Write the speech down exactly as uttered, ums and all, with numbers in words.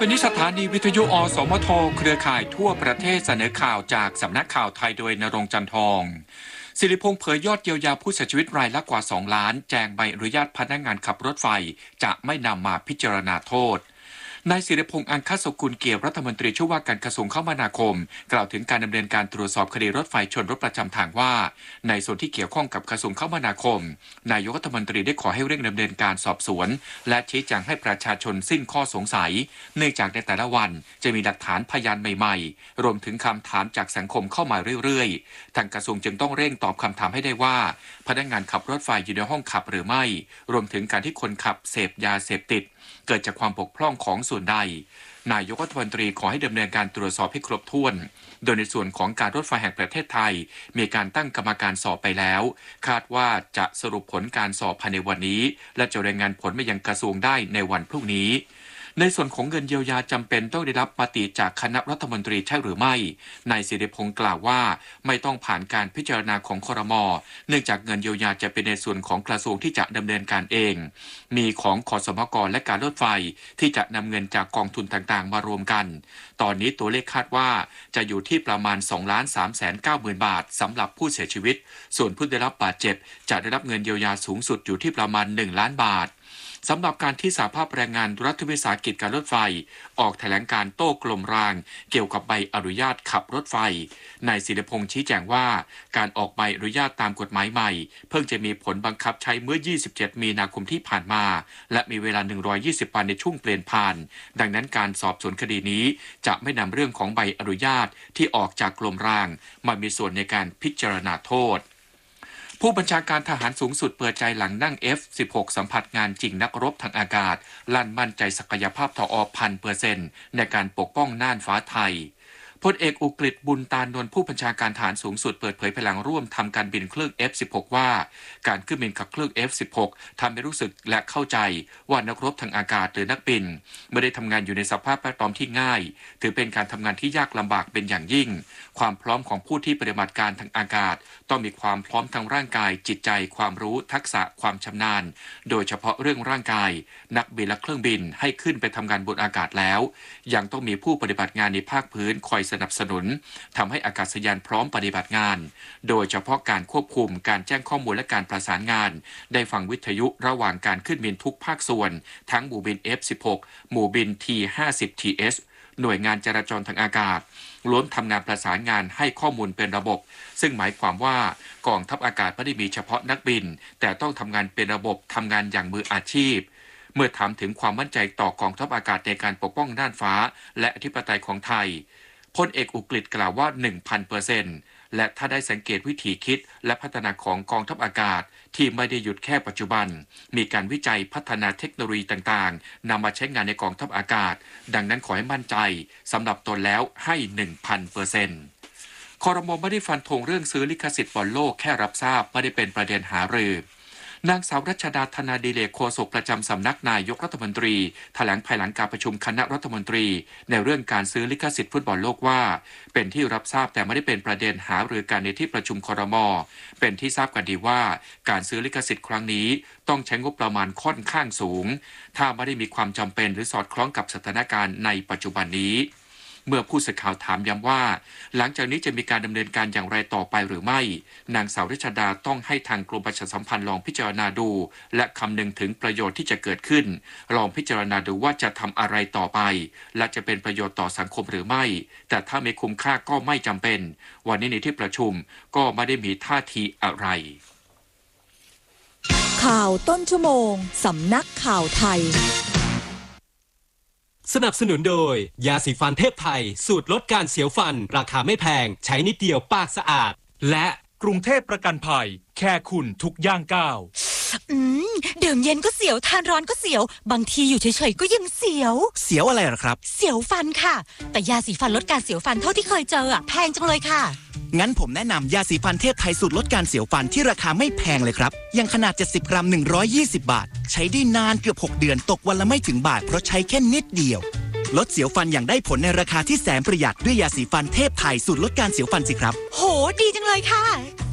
ไปนี้สถานีวิทยุอสมทเครือข่ายทั่วประเทศเสนอข่าวจากสำนักข่าวไทยโดยณรงค์จันทองศิริพงษ์เผยยอดเยียวยาผู้เสียชีวิตรายละกว่าสองล้านแจงใบอนุญาตพนักงานขับรถไฟจะไม่นำมาพิจารณาโทษนายศิริพงษ์อังคสกุลเกียรติรัฐมนตรีช่วยว่าการกระทรวงคมนาคมกล่าวถึงการดำเนินการตรวจสอบคดีรถไฟชนรถประจำทางว่าในส่วนที่เกี่ยวข้องกับกระทรวงคมนาคมนายกรัฐมนตรีได้ขอให้เร่งดำเนินการสอบสวนและชี้แจงให้ประชาชนสิ้นข้อสงสัยเนื่องจากในแต่ละวันจะมีหลักฐานพยานใหม่ๆรวมถึงคำถามจากสังคมเข้ามาเรื่อยๆทางกระทรวงจึงต้องเร่งตอบคำถามให้ได้ว่าพนักงานขับรถไฟอยู่ในห้องขับหรือไม่รวมถึงการที่คนขับเสพยาเสพติดเกิดจากความบกพร่องของส่วนใดนายกรัฐมนตรีขอให้ดำเนินการตรวจสอบให้ครบถ้วนโดยในส่วนของการรถไฟแห่งประเทศไทยมีการตั้งกรรมการสอบไปแล้วคาดว่าจะสรุปผลการสอบภายในวันนี้และจะรายงานผลมายังกระทรวงได้ในวันพรุ่งนี้ในส่วนของเงินเยียวยาจำเป็นต้องได้รับมติจากคณะรัฐมนตรีใช่หรือไม่นายศิริพงษ์กล่าวว่าไม่ต้องผ่านการพิจารณาของครม.เนื่องจากเงินเยียวยาจะเป็นในส่วนของกระทรวงที่จะดำเนินการเองมีของขสมกและการรถไฟที่จะนำเงินจากกองทุนต่างๆมารวมกันตอนนี้ตัวเลขคาดว่าจะอยู่ที่ประมาณ สองล้านสามแสนเก้าหมื่น บาทสำหรับผู้เสียชีวิตส่วนผู้ได้รับบาดเจ็บจะได้รับเงินเยียวยาสูงสุดอยู่ที่ประมาณหนึ่งล้านบาทสำหรับการที่สหภาพแรงงานรัฐวิสาหกิจการรถไฟออกแถลงการโต้กลมรางเกี่ยวกับใบอนุญาตขับรถไฟนายศิริพงษ์ชี้แจงว่าการออกใบอนุญาตตามกฎหมายใหม่เพิ่งจะมีผลบังคับใช้เมื่อยี่สิบเจ็ดมีนาคมที่ผ่านมาและมีเวลาหนึ่งร้อยยี่สิบวันในช่วงเปลี่ยนผ่านดังนั้นการสอบสวนคดีนี้จะไม่นำเรื่องของใบอนุญาตที่ออกจากกลมรางมามีส่วนในการพิจารณาโทษผู้บัญชาการทหารสูงสุดเปิดใจหลังนั่ง เอฟ สิบหก สัมผัสงานจริงนักรบทางอากาศลั่นมั่นใจศักยภาพทอ พันเปอร์เซ็นต์ ในการปกป้องน่านฟ้าไทยพลเอกอุกฤษบุญตานนท์ผู้บัญชาการทหารสูงสุดเปิดเผยพลังร่วมทำการบินเครื่อง เอฟ สิบหก ว่าการขึ้นบินกับเครื่อง เอฟ สิบหก ทำให้รู้สึกและเข้าใจว่านักรบทางอากาศหรือนักบินไม่ได้ทำงานอยู่ในสภาพแวดล้อมที่ง่ายถือเป็นการทำงานที่ยากลำบากเป็นอย่างยิ่งความพร้อมของผู้ที่ปฏิบัติการทางอากาศต้องมีความพร้อมทางร่างกายจิตใจความรู้ทักษะความชำนาญโดยเฉพาะเรื่องร่างกายนักบินและเครื่องบินให้ขึ้นไปทำงานบนอากาศแล้วยังต้องมีผู้ปฏิบัติงานในภาคพื้นคอยสนับสนุนทำให้อากาศยานพร้อมปฏิบัติงานโดยเฉพาะการควบคุมการแจ้งข้อมูลและการประสานงานได้ฟังวิทยุระหว่างการขึ้นบินทุกภาคส่วนทั้งหมู่บิน เอฟ สิบหก หมู่บิน ที ห้าสิบ ที เอส หน่วยงานจราจรทางอากาศล้วนทำงานประสานงานให้ข้อมูลเป็นระบบซึ่งหมายความว่ากองทัพอากาศไม่ได้มีเฉพาะนักบินแต่ต้องทำงานเป็นระบบทำงานอย่างมืออาชีพเมื่อถามถึงความมั่นใจต่อกองทัพอากาศในการปกป้องน่านฟ้าและอธิปไตยของไทยพลเอกอุกฤษกล่าวว่า หนึ่งพันเปอร์เซ็นต์ และถ้าได้สังเกตวิธีคิดและพัฒนาของกองทัพอากาศที่ไม่ได้หยุดแค่ปัจจุบันมีการวิจัยพัฒนาเทคโนโลยีต่างๆนำมาใช้งานในกองทัพอากาศดังนั้นขอให้มั่นใจสำหรับตนแล้วให้ หนึ่งพันเปอร์เซ็นต์ ครม.ไม่ได้ฟันธงเรื่องซื้อลิขสิทธิ์บอลโลกแค่รับทราบไม่ได้เป็นประเด็นหารือนางสาวรัชดาธนาดิเลกโฆษกประจำสำนักนายกรัฐมนตรีแถลงภายหลังการประชุมคณะรัฐมนตรีในเรื่องการซื้อลิขสิทธิ์ฟุตบอลโลกว่าเป็นที่รับทราบแต่ไม่ได้เป็นประเด็นหารือกันในที่ประชุมครม.เป็นที่ทราบกันดีว่าการซื้อลิขสิทธิ์ครั้งนี้ต้องใช้งบประมาณค่อนข้างสูงถ้าไม่ได้มีความจำเป็นหรือสอดคล้องกับสถานการณ์ในปัจจุบันนี้เมื่อผู้สื่อข่าวถามย้ำว่าหลังจากนี้จะมีการดำเนินการอย่างไรต่อไปหรือไม่นางสาวรัชดาต้องให้ทางกรมประชาสัมพันธ์ลองพิจารณาดูและคำนึงถึงประโยชน์ที่จะเกิดขึ้นลองพิจารณาดูว่าจะทำอะไรต่อไปและจะเป็นประโยชน์ต่อสังคมหรือไม่แต่ถ้าไม่คุ้มค่าก็ไม่จำเป็นวันนี้ในที่ประชุมก็ไม่ได้มีท่าทีอะไรข่าวต้นชั่วโมงสำนักข่าวไทยสนับสนุนโดยยาสีฟันเทพไทยสูตรลดการเสียวฟันราคาไม่แพงใช้นิดเดียวปากสะอาดและกรุงเทพประกันภัยแค่คุณทุกย่างก้าวอืมดื่มเย็นก็เสียวทานร้อนก็เสียวบางทีอยู่เฉยๆก็ยังเสียวเสียวอะไรหรอครับเสียวฟันค่ะแต่ยาสีฟันลดการเสียวฟันเท่าที่เคยเจออะแพงจังเลยค่ะงั้นผมแนะนำยาสีฟันเทพไทยสูตรลดการเสียวฟันที่ราคาไม่แพงเลยครับยังขนาดเจ็ดสิบกรัมหนึ่งร้อยยี่สิบบาทใช้ได้นานเกือบหกเดือนตกวันละไม่ถึงบาทเพราะใช้แค่นิดเดียวลดเสียวฟันอย่างได้ผลในราคาที่แสนประหยัดด้วยยาสีฟันเทพไทยสูตรลดการเสียวฟันสิครับโหดีจังเลยค่ะ